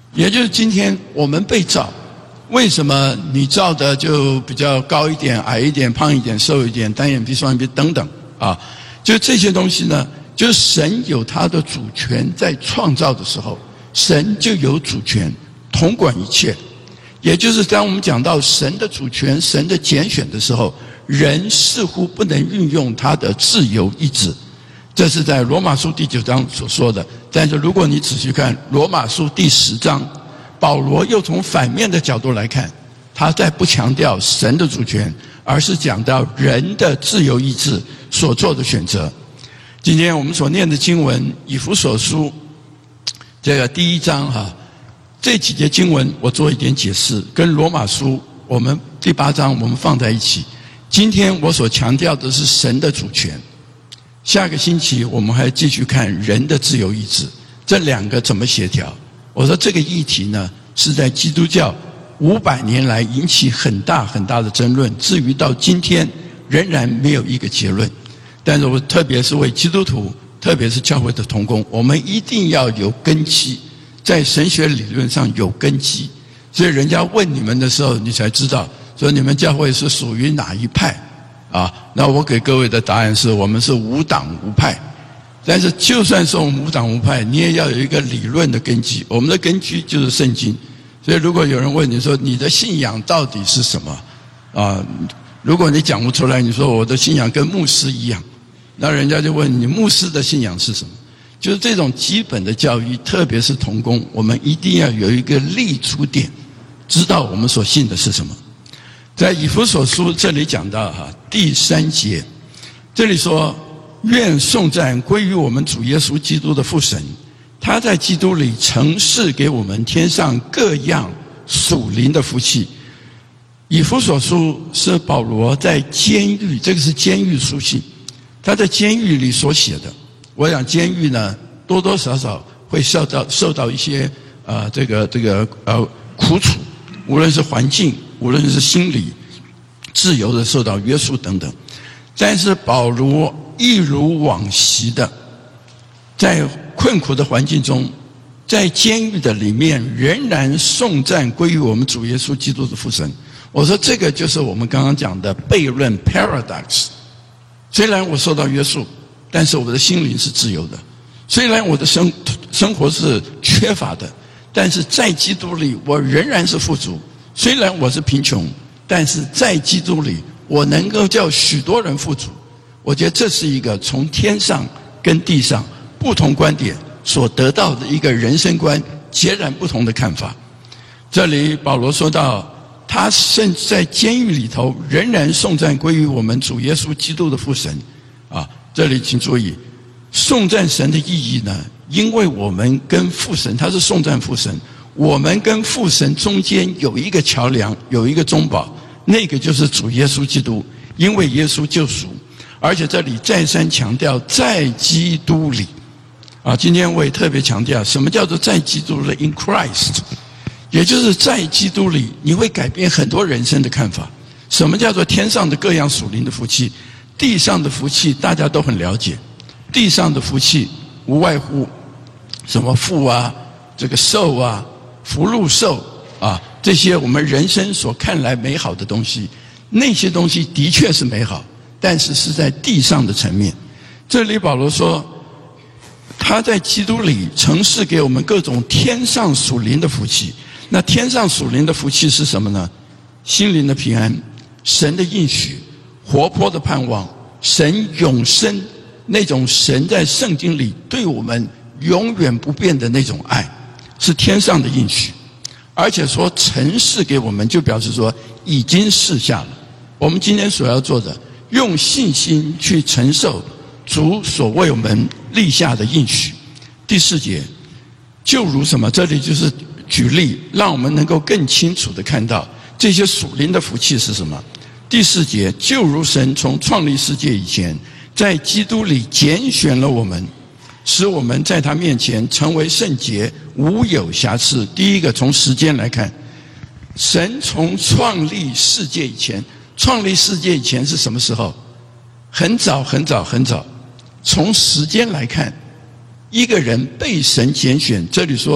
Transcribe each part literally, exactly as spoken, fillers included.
也就是今天我们被造，为什么你造的就比较高一点、矮一点、胖一点、瘦一点、单眼皮、双眼皮等等啊？就这些东西呢，就是神有他的主权，在创造的时候，神就有主权，统管一切。也就是当我们讲到神的主权、神的拣选的时候，人似乎不能运用他的自由意志。这是在罗马书第九章所说的。但是如果你仔细看罗马书第十章，保罗又从反面的角度来看，他在不强调神的主权，而是讲到人的自由意志所做的选择。今天我们所念的经文以弗所书这个第一章哈，这几节经文我做一点解释，跟罗马书我们第八章我们放在一起。今天我所强调的是神的主权，下个星期我们还继续看人的自由意志，这两个怎么协调。我说这个议题呢，是在基督教五百年来引起很大很大的争论，至于到今天仍然没有一个结论。但是我特别是为基督徒，特别是教会的同工，我们一定要有根基，在神学理论上有根基。所以人家问你们的时候，你才知道说你们教会是属于哪一派啊？那我给各位的答案是我们是无党无派。但是就算是我们无党无派，你也要有一个理论的根基，我们的根基就是圣经。所以如果有人问你说你的信仰到底是什么啊？如果你讲不出来，你说我的信仰跟牧师一样，那人家就问你牧师的信仰是什么。就是这种基本的教育，特别是同工，我们一定要有一个立足点，知道我们所信的是什么。在以弗所书这里讲到哈，第三节，这里说愿颂赞归于我们主耶稣基督的父神，他在基督里曾赐给我们天上各样属灵的福气。以弗所书是保罗在监狱，这个是监狱书信，他在监狱里所写的。我想监狱呢，多多少少会受到受到一些呃这个这个呃苦楚，无论是环境，无论是心理自由的受到约束等等。但是保罗一如往昔的，在困苦的环境中，在监狱的里面，仍然颂赞归于我们主耶稣基督的父神。我说这个就是我们刚刚讲的悖论 paradox。虽然我受到约束，但是我的心灵是自由的；虽然我的生生活是缺乏的，但是在基督里我仍然是富足。虽然我是贫穷，但是在基督里我能够叫许多人富足。我觉得这是一个从天上跟地上不同观点所得到的一个人生观截然不同的看法。这里保罗说到，他甚至在监狱里头仍然颂赞归于我们主耶稣基督的父神啊！这里请注意，颂赞神的意义呢，因为我们跟父神，他是颂赞父神，我们跟父神中间有一个桥梁，有一个中保，那个就是主耶稣基督，因为耶稣救赎。而且这里再三强调在基督里啊，今天我也特别强调什么叫做在基督里 in Christ， 也就是在基督里你会改变很多人生的看法。什么叫做天上的各样属灵的福气？地上的福气大家都很了解，地上的福气无外乎什么富啊，这个寿啊，福禄寿啊，这些我们人生所看来美好的东西，那些东西的确是美好，但是是在地上的层面。这里保罗说，他在基督里曾赐给我们各种天上属灵的福气。那天上属灵的福气是什么呢？心灵的平安，神的应许，活泼的盼望，神永生，那种神在圣经里对我们永远不变的那种爱，是天上的应许。而且说曾赐给我们，就表示说已经赐下了。我们今天所要做的，用信心去承受主所为我们立下的应许。第四节，就如什么？这里就是举例，让我们能够更清楚地看到这些属灵的福气是什么。第四节，就如神从创立世界以前，在基督里拣选了我们，使我们在他面前成为圣洁，无有瑕疵。第一个，从时间来看，神从创立世界以前，创立世界以前是什么时候？很早很早很早。从时间来看，一个人被神拣选，这里说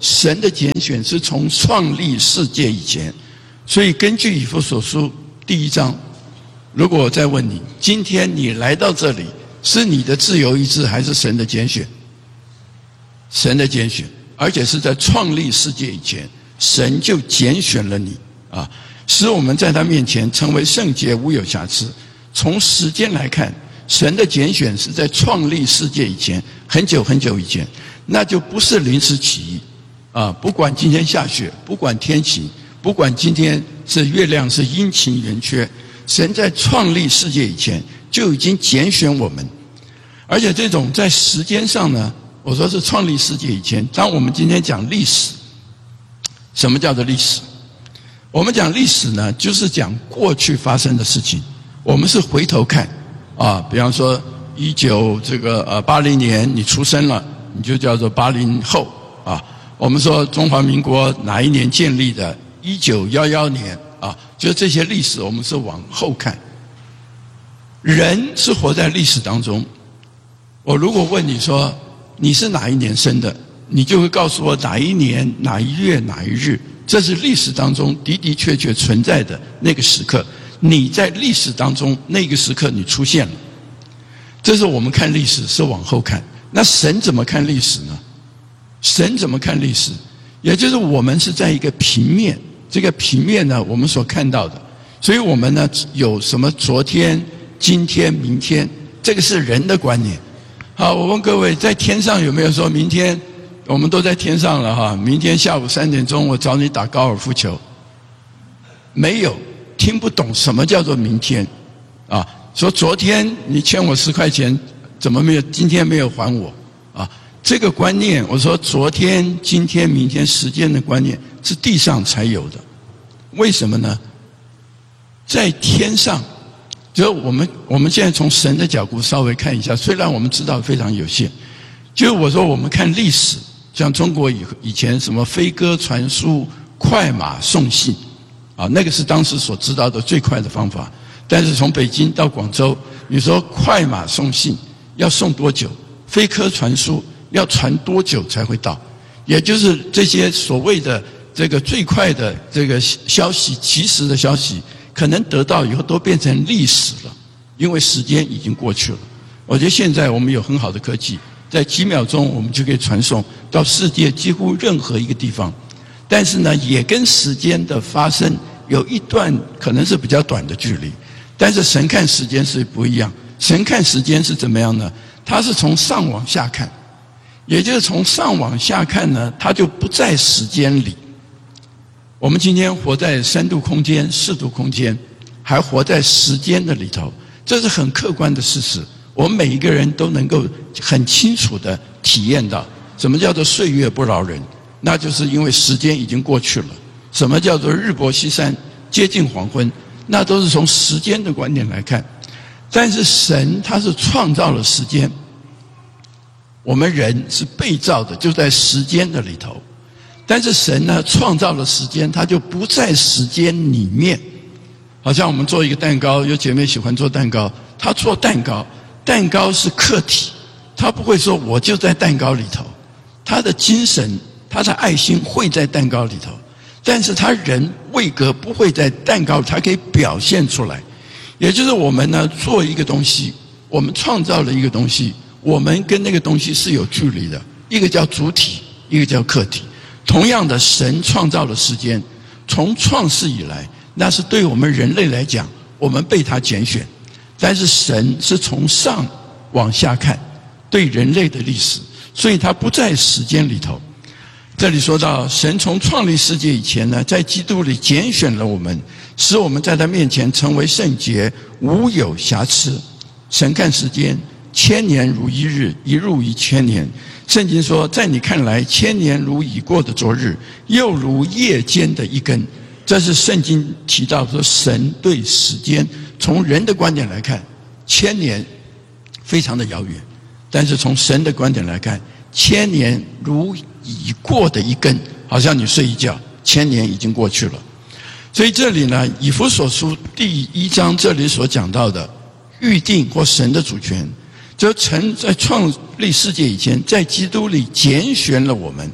神的拣选是从创立世界以前。所以根据以弗所书第一章，如果我再问你，今天你来到这里，是你的自由意志还是神的拣选？神的拣选，而且是在创立世界以前，神就拣选了你啊，使我们在他面前成为圣洁，无有瑕疵。从时间来看，神的拣选是在创立世界以前，很久很久以前，那就不是临时起意啊！不管今天下雪，不管天晴，不管今天是月亮是阴晴圆缺，神在创立世界以前就已经拣选我们，而且这种在时间上呢，我说是创立世界以前。当我们今天讲历史，什么叫做历史？我们讲历史呢，就是讲过去发生的事情，我们是回头看啊。比方说一九这个呃八零年你出生了，你就叫做八零后啊。我们说中华民国哪一年建立的？一九一一年啊，就这些历史我们是往后看。人是活在历史当中。我如果问你说你是哪一年生的，你就会告诉我哪一年哪一月哪一日，这是历史当中的的确确存在的那个时刻，你在历史当中那个时刻你出现了。这是我们看历史是往后看。那神怎么看历史呢？神怎么看历史？也就是我们是在一个平面，这个平面呢我们所看到的，所以我们呢有什么昨天、今天、明天，这个是人的观念。好，我问各位，在天上有没有说明天我们都在天上了哈？明天下午三点钟我找你打高尔夫球？没有，听不懂什么叫做明天啊？说昨天你欠我十块钱，怎么没有今天没有还我啊？这个观念，我说昨天、今天、明天时间的观念是地上才有的。为什么呢？在天上，就是我们我们现在从神的角度稍微看一下，虽然我们知道非常有限。就是我说我们看历史，像中国以以前什么飞鸽传书、快马送信啊，那个是当时所知道的最快的方法。但是从北京到广州，你说快马送信要送多久？飞鸽传书要传多久才会到？也就是这些所谓的这个最快的这个消息、及时的消息，可能得到以后都变成历史了，因为时间已经过去了。我觉得现在我们有很好的科技，在几秒钟我们就可以传送到世界几乎任何一个地方。但是呢，也跟时间的发生有一段可能是比较短的距离。但是神看时间是不一样，神看时间是怎么样呢？他是从上往下看，也就是从上往下看呢，他就不在时间里。我们今天活在三度空间、四度空间，还活在时间的里头，这是很客观的事实。我们每一个人都能够很清楚地体验到，什么叫做岁月不饶人，那就是因为时间已经过去了。什么叫做日薄西山、接近黄昏，那都是从时间的观点来看。但是神他是创造了时间，我们人是被造的，就在时间的里头。但是神呢，创造了时间，他就不在时间里面。好像我们做一个蛋糕，有姐妹喜欢做蛋糕，她做蛋糕，蛋糕是客体，她不会说我就在蛋糕里头，她的精神、她的爱心会在蛋糕里头，但是她人位格不会在蛋糕，她可以表现出来。也就是我们呢做一个东西，我们创造了一个东西，我们跟那个东西是有距离的，一个叫主体，一个叫客体。同样的，神创造了时间，从创世以来，那是对我们人类来讲，我们被他拣选。但是神是从上往下看对人类的历史，所以他不在时间里头。这里说到神从创立世界以前呢，在基督里拣选了我们，使我们在他面前成为圣洁，无有瑕疵。神看时间，千年如一日，一日如千年。圣经说，在你看来，千年如已过的昨日，又如夜间的一更。这是圣经提到说，神对时间从人的观点来看，千年非常的遥远，但是从神的观点来看，千年如已过的一更，好像你睡一觉，千年已经过去了。所以这里呢，以弗所书第一章这里所讲到的预定或神的主权，就曾在创立世界以前，在基督里拣选了我们，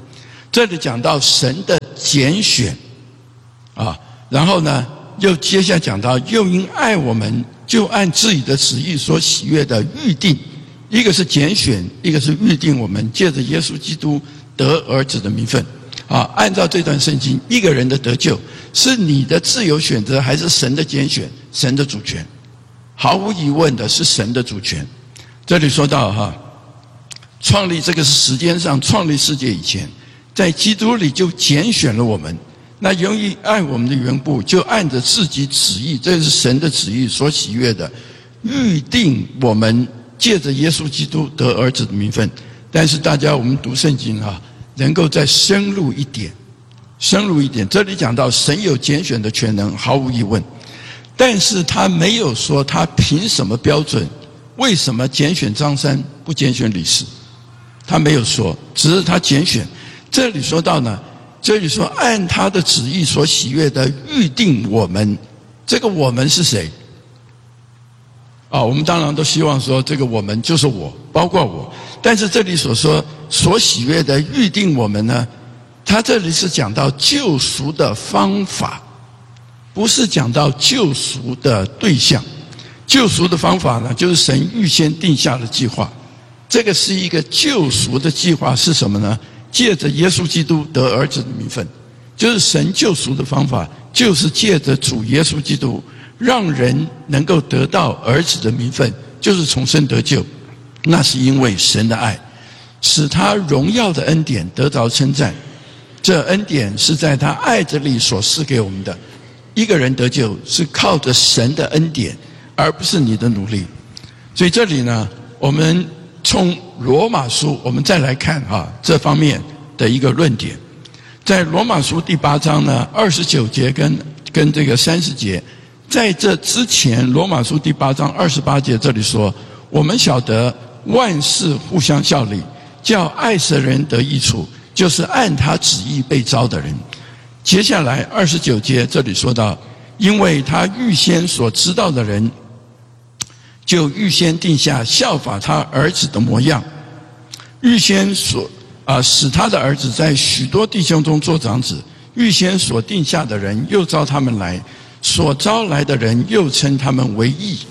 这里讲到神的拣选啊，然后呢又接下来讲到又因爱我们，就按自己的旨意所喜悦的预定，一个是拣选，一个是预定我们借着耶稣基督得儿子的名分啊。按照这段圣经，一个人的得救是你的自由选择，还是神的拣选，神的主权？毫无疑问的是神的主权。这里说到哈，创立这个是时间上创立世界以前，在基督里就拣选了我们，那由于爱我们的缘故，就按着自己旨意，这是神的旨意所喜悦的，预定我们借着耶稣基督得儿子的名分。但是大家我们读圣经啊，能够再深入一点，深入一点。这里讲到神有拣选的权能，毫无疑问，但是他没有说他凭什么标准，为什么拣选张三不拣选李四，他没有说，只是他拣选。这里说到呢，这里说按他的旨意所喜悦的预定我们，这个我们是谁？啊，我们当然都希望说这个我们就是我，包括我。但是这里所说所喜悦的预定我们呢，他这里是讲到救赎的方法，不是讲到救赎的对象。救赎的方法呢，就是神预先定下的计划。这个是一个救赎的计划，是什么呢？借着耶稣基督得儿子的名分，就是神救赎的方法，就是借着主耶稣基督，让人能够得到儿子的名分，就是重生得救。那是因为神的爱，使他荣耀的恩典得着称赞。这恩典是在他爱子里所赐给我们的。一个人得救是靠着神的恩典，而不是你的努力。所以这里呢，我们从罗马书我们再来看啊这方面的一个论点。在罗马书第八章呢二十九节跟跟这个三十节，在这之前罗马书第八章二十八节这里说，我们晓得万事互相效力，叫爱神人得益处，就是按他旨意被召的人。接下来二十九节这里说到，因为他预先所知道的人，就预先定下效法他儿子的模样，预先所啊使他的儿子在许多弟兄中做长子，预先所定下的人又召他们来，所招来的人又称他们为义。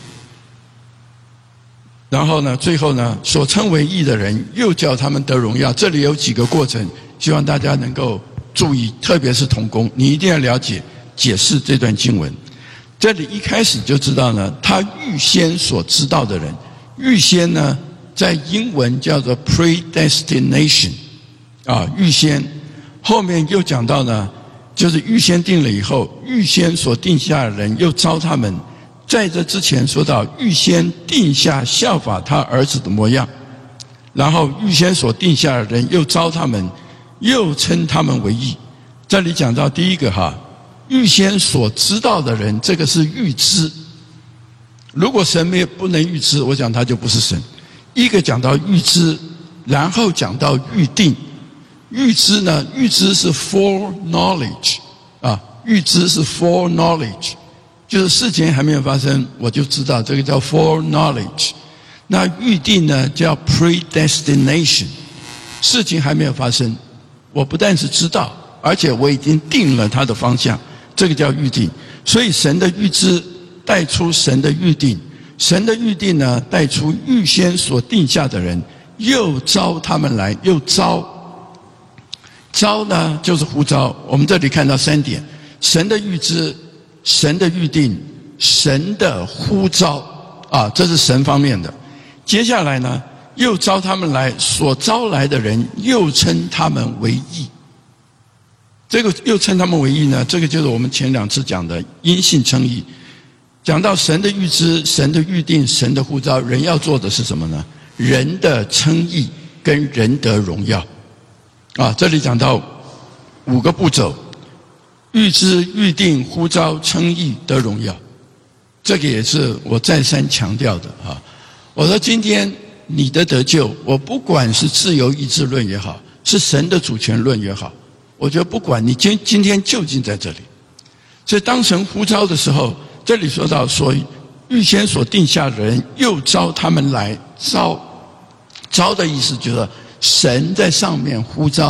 然后呢，最后呢，所称为义的人又叫他们得荣耀。这里有几个过程，希望大家能够注意，特别是同工，你一定要了解解释这段经文。这里一开始就知道呢，他预先所知道的人，预先呢，在英文叫做 predestination， 啊，预先。后面又讲到呢，就是预先定了以后，预先所定下的人又召他们。在这之前说到预先定下效法他儿子的模样，然后预先所定下的人又召他们，又称他们为义。这里讲到第一个哈，预先所知道的人，这个是预知。如果神没有不能预知，我讲他就不是神。一个讲到预知，然后讲到预定。预知呢，预知是 foreknowledge 啊，预知是 foreknowledge。就是事情还没有发生，我就知道，这个叫 foreknowledge。那预定呢，叫 predestination。事情还没有发生，我不但是知道，而且我已经定了它的方向，这个叫预定。所以神的预知带出神的预定，神的预定呢带出预先所定下的人，又召他们来，又召。召呢就是呼召。我们这里看到三点：神的预知，神的预定，神的呼召啊，这是神方面的。接下来呢，又召他们来，所招来的人又称他们为义。这个又称他们为义呢，这个就是我们前两次讲的因信称义。讲到神的预知、神的预定、神的呼召，人要做的是什么呢？人的称义跟人得荣耀啊。这里讲到五个步骤。预知、预定、呼召、称义、得荣耀，这个也是我再三强调的啊。我说今天你的得救，我不管是自由意志论也好，是神的主权论也好，我觉得不管你今今天就近在这里。所以当神呼召的时候，这里说到说预先所定下的人又召他们来，召召的意思就是神在上面呼召，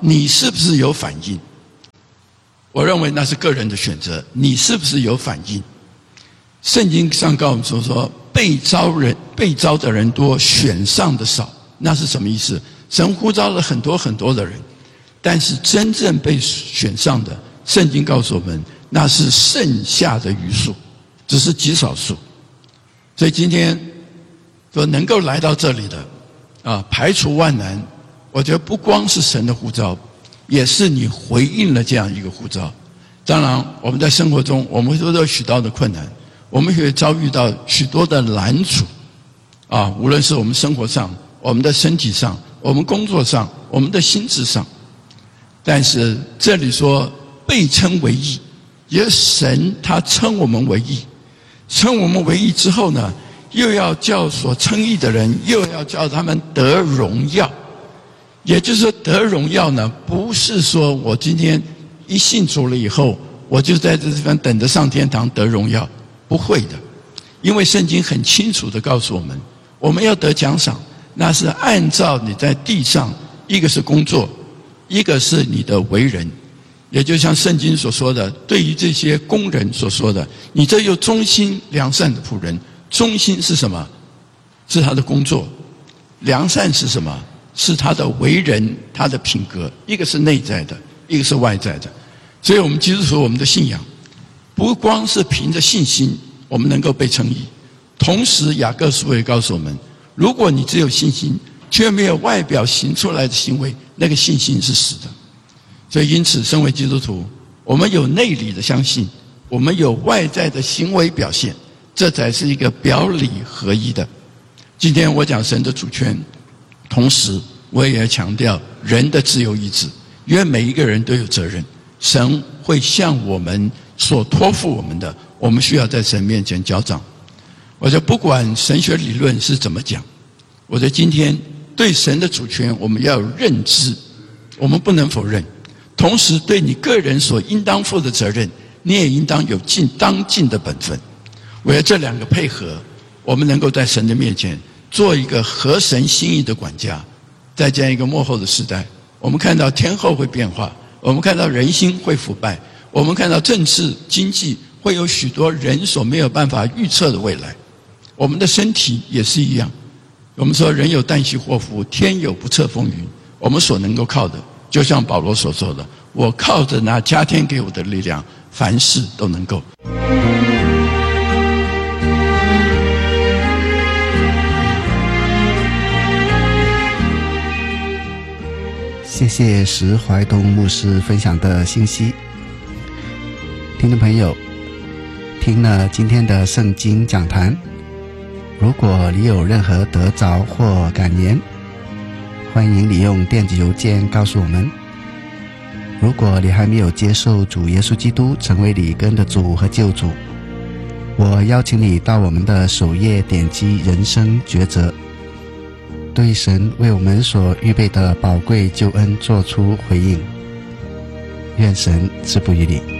你是不是有反应？我认为那是个人的选择，你是不是有反应？圣经上告诉我们说，说被招人被招的人多，选上的少，那是什么意思？神呼召了很多很多的人，但是真正被选上的，圣经告诉我们，那是剩下的余数，只是极少数。所以今天说能够来到这里的啊，排除万难，我觉得不光是神的呼召，也是你回应了这样一个呼召。当然我们在生活中我们会遇到许多的困难，我们会遭遇到许多的难处啊，无论是我们生活上、我们的身体上、我们工作上、我们的心智上。但是这里说被称为义，也是神他称我们为义，称我们为义之后呢，又要叫所称义的人，又要叫他们得荣耀。也就是说得荣耀呢，不是说我今天一信主了以后，我就在这地方等着上天堂得荣耀，不会的。因为圣经很清楚地告诉我们，我们要得奖赏，那是按照你在地上，一个是工作，一个是你的为人。也就像圣经所说的，对于这些工人所说的，你这有忠心良善的仆人。忠心是什么？是他的工作。良善是什么？是他的为人，他的品格。一个是内在的，一个是外在的。所以我们基督徒，我们的信仰不光是凭着信心我们能够被称义，同时雅各书也告诉我们，如果你只有信心却没有外表行出来的行为，那个信心是死的。所以因此身为基督徒，我们有内里的相信，我们有外在的行为表现，这才是一个表里合一的。今天我讲神的主权，同时我也要强调人的自由意志，因为每一个人都有责任，神会向我们所托付我们的，我们需要在神面前交账。我觉得不管神学理论是怎么讲，我觉得今天对神的主权我们要有认知，我们不能否认。同时对你个人所应当负的责任，你也应当有尽当尽的本分。我觉得这两个配合，我们能够在神的面前做一个合神心意的管家。在这样一个末后的时代，我们看到天候会变化，我们看到人心会腐败，我们看到政治经济会有许多人所没有办法预测的未来。我们的身体也是一样，我们说人有旦夕祸福，天有不测风云。我们所能够靠的，就像保罗所说的，我靠着那加添给我的力量，凡事都能够。 谢谢石怀东牧师分享的信息。听众朋友，听了今天的圣经讲坛，如果你有任何得着或感言，欢迎你用电子邮件告诉我们。如果你还没有接受主耶稣基督成为你个人的主和救主，我邀请你到我们的首页点击人生抉择，对神为我们所预备的宝贵救恩做出回应。愿神赐福于你。